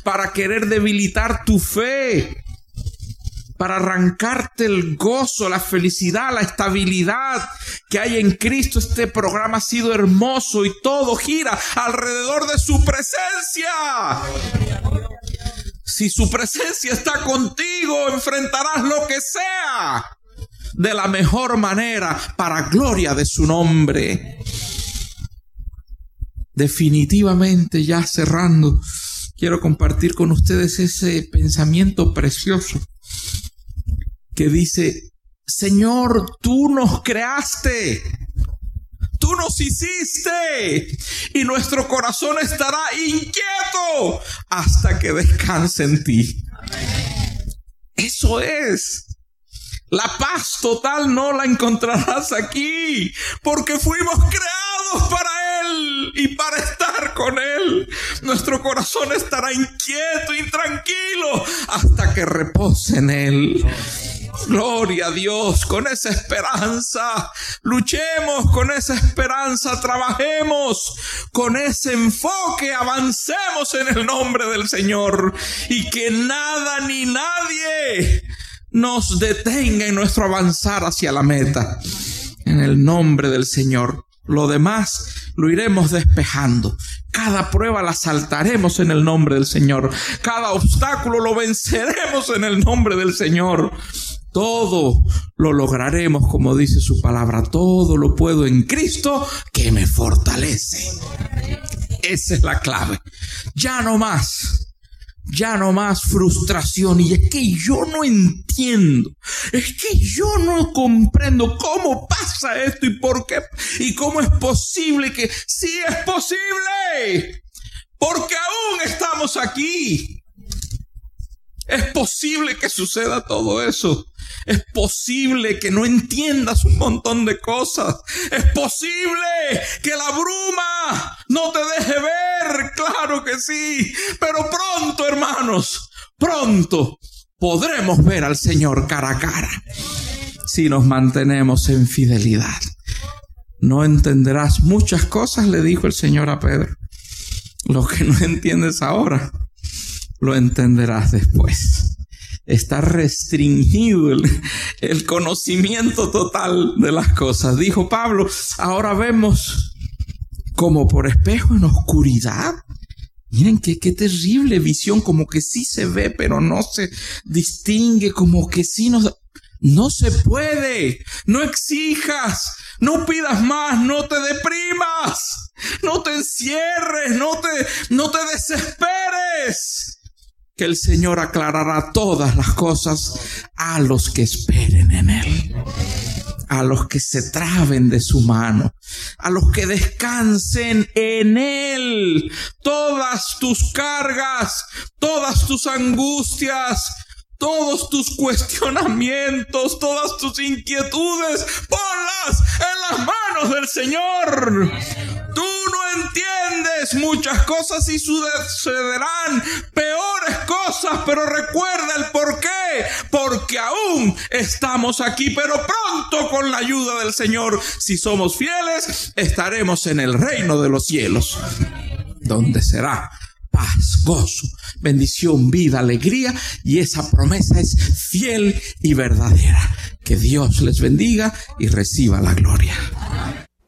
para querer debilitar tu fe, para arrancarte el gozo, la felicidad, la estabilidad que hay en Cristo. Este programa ha sido hermoso y todo gira alrededor de su presencia. Si su presencia está contigo, enfrentarás lo que sea de la mejor manera para gloria de su nombre. Definitivamente, ya cerrando, quiero compartir con ustedes ese pensamiento precioso que dice: Señor, tú nos creaste, tú nos hiciste, y nuestro corazón estará inquieto hasta que descanse en ti. Eso es. La paz total no la encontrarás aquí, porque fuimos creados para Él y para estar con Él. Nuestro corazón estará inquieto y tranquilo hasta que repose en Él. Gloria a Dios. Con esa esperanza luchemos, con esa esperanza trabajemos, con ese enfoque avancemos en el nombre del Señor, y que nada ni nadie nos detenga en nuestro avanzar hacia la meta, en el nombre del Señor. Lo demás lo iremos despejando. Cada prueba la saltaremos en el nombre del Señor. Cada obstáculo lo venceremos en el nombre del Señor. Todo lo lograremos, como dice su palabra. Todo lo puedo en Cristo que me fortalece. Esa es la clave. Ya no más frustración. Y es que yo no entiendo, es que yo no comprendo cómo pasa esto y por qué, y cómo es posible que sí es posible, porque aún estamos aquí. Es posible que suceda todo eso. Es posible que no entiendas un montón de cosas. Es posible que la bruma no te deje ver. Claro que sí. Pero pronto, hermanos, pronto podremos ver al Señor cara a cara, si nos mantenemos en fidelidad. No entenderás muchas cosas, le dijo el Señor a Pedro. Lo que no entiendes ahora, lo entenderás después. Está restringido el conocimiento total de las cosas. Dijo Pablo: ahora vemos como por espejo en oscuridad. Miren qué terrible visión, como que sí se ve, pero no se distingue, como que sí no se puede. No exijas, no pidas más, no te deprimas, no te encierres, no te desesperes. Que el Señor aclarará todas las cosas a los que esperen en Él, a los que se traben de su mano, a los que descansen en Él. Todas tus cargas, todas tus angustias, todos tus cuestionamientos, todas tus inquietudes, ponlas en las manos del Señor. Tú no entiendes muchas cosas y sucederán peores cosas, pero recuerda el por qué. Porque aún estamos aquí, pero pronto, con la ayuda del Señor, si somos fieles, estaremos en el reino de los cielos, donde será paz, gozo, bendición, vida, alegría, y esa promesa es fiel y verdadera. Que Dios les bendiga y reciba la gloria.